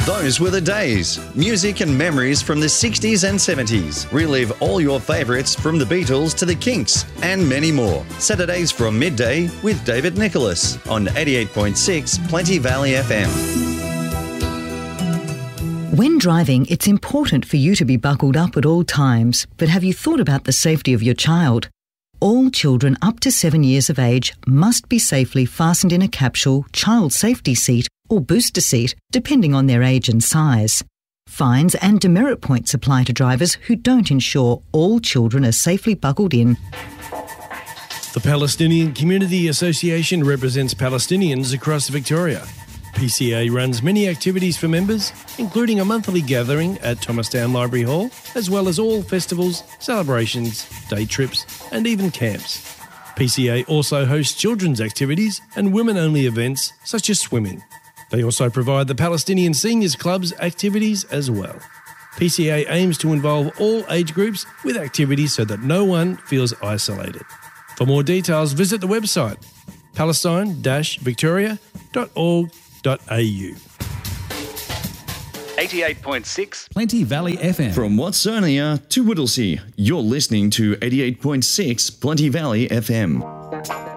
Those were the days. Music and memories from the 60s and 70s. Relive all your favourites from the Beatles to the Kinks and many more. Saturdays from midday with David Nicholas on 88.6 Plenty Valley FM. When driving, it's important for you to be buckled up at all times, but have you thought about the safety of your child? All children up to 7 years of age must be safely fastened in a capsule, child safety seat or booster seat, depending on their age and size. Fines and demerit points apply to drivers who don't ensure all children are safely buckled in. The Palestinian Community Association represents Palestinians across Victoria. PCA runs many activities for members, including a monthly gathering at Thomastown Library Hall, as well as all festivals, celebrations, day trips, and even camps. PCA also hosts children's activities and women-only events such as swimming. They also provide the Palestinian Seniors Club's activities as well. PCA aims to involve all age groups with activities so that no one feels isolated. For more details, visit the website palestine-victoria.org.au. 88.6 Plenty Valley FM. From Watsonia to Whittlesea, you're listening to 88.6 Plenty Valley FM.